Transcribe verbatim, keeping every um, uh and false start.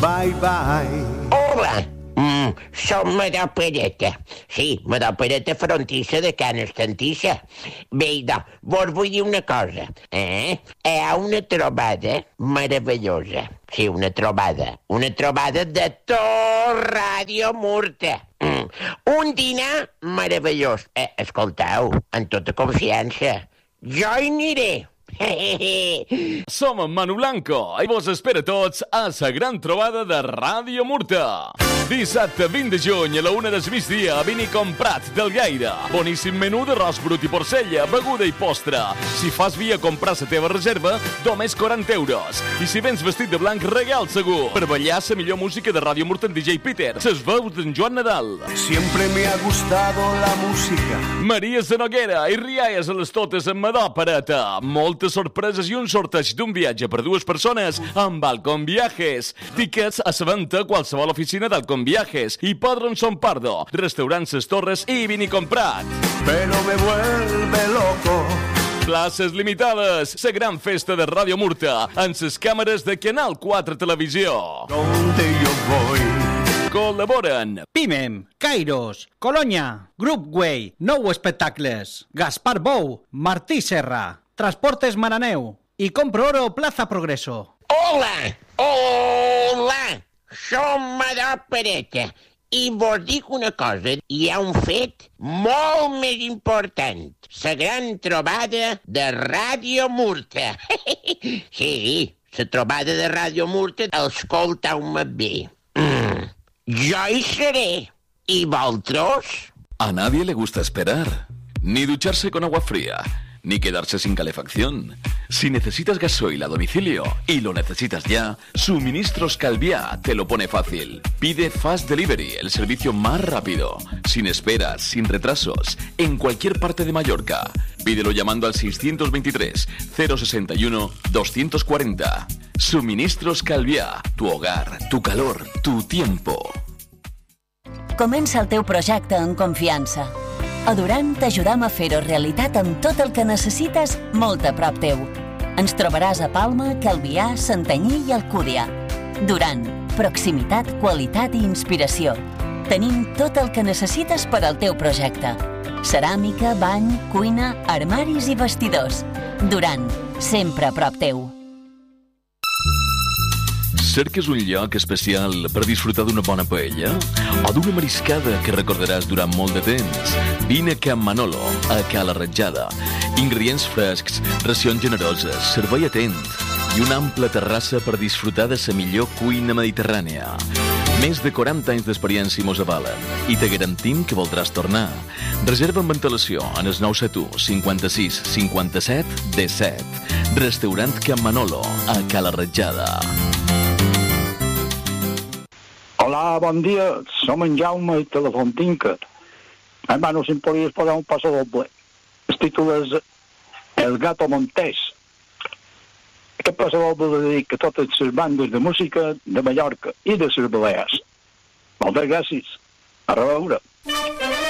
Bye, bye. Hola, mm, som Madò Pereta. Sí, Madò Pereta frontissa de Can Estantissa. Bé, idò, vos vull dir una cosa. Eh? Hi ha una trobada meravellosa. Sí, una trobada. Una trobada de tot Ràdio Murta. Mm. Un dinar meravellós. Eh, escolteu, en tota confiança. Jo hi aniré. Som en Manu Blanco i vos espera tots a la gran trobada de Ràdio Murta. Dissabte vint de juny a la una del migdia a Vini Comprat del Gaire. Boníssim menú d'arròs brut i porcella, beguda i postre. Si fas via comprar la teva reserva, només quaranta euros. I si vens vestit de blanc, regal segur. Per ballar la millor música de Ràdio Murta en D J Peter. Ses veus d'en Joan Nadal. Siempre me ha gustado la música. Maria Sanoguera i rialles a les totes amb Madò Pereta. Moltes sorpreses i un sorteig d'un viatge per dues persones amb Balcón Viajes. Tiquets a la venda a qualsevol oficina d'Alcón Viajes i Padronson Pardo, Restaurants Ses Torres i Vini Comprat. Pero me vuelve loco. Places limitades. La gran festa de Ràdio Murta en les càmeres de Canal quatre Televisió. Donde yo voy. Col·laboren Pimem, Kairos, Colonya, Grup Way, Nou Espectacles, Gaspar Bou, Martí Serra, Transportes Maraneu i Compro Oro Plaza Progreso. Hola, hola, som Madò Pereta i vos dic una cosa, hi ha un fet molt més important, la gran trobada de Ràdio Murta. Sí, la trobada de Ràdio Murta, escolteu-me bé. Mm. Jo hi seré. ¿Y vosotros? A nadie le gusta esperar, ni ducharse con agua fría, ni quedarse sin calefacción. Si necesitas gasoil a domicilio y lo necesitas ya, Suministros Calviá te lo pone fácil. Pide Fast Delivery, el servicio más rápido, sin esperas, sin retrasos, en cualquier parte de Mallorca. Pídelo llamando al seiscientos veintitrés, cero sesenta y uno, doscientos cuarenta. Suministros Calviá, tu hogar, tu calor, tu tiempo. Comença el teu projecte en confiança. A Duran t'ajudam a fer-ho realitat amb tot el que necessites molt a prop teu. Ens trobaràs a Palma, Calvià, Santanyí i Alcúdia. Duran, proximitat, qualitat i inspiració. Tenim tot el que necessites per al teu projecte. Ceràmica, bany, cuina, armaris i vestidors. Duran, sempre a prop teu. Cerques un lloc especial per disfrutar d'una bona paella o d'una mariscada que recordaràs durant molt de temps? Vine a Can Manolo, a Cala Ratjada. Ingredients frescs, racions generoses, servei atent i una ampla terrassa per disfrutar de la millor cuina mediterrània. Més de quaranta anys d'experiència mos avalen i te garantim que voldràs tornar. Reserva amb antelació en el nou set u, cinquanta-sis, cinquanta-set, disset. Restaurant Can Manolo, a Cala Ratjada. Hola, bon dia. Som en Jaume i Telefontinca. Hermano, si em podies posar un paso doble. El títol és El Gato Montés. Aquest paso doble dedica a totes les bandes de música de Mallorca i de les Balears. Moltes gràcies. A reveure.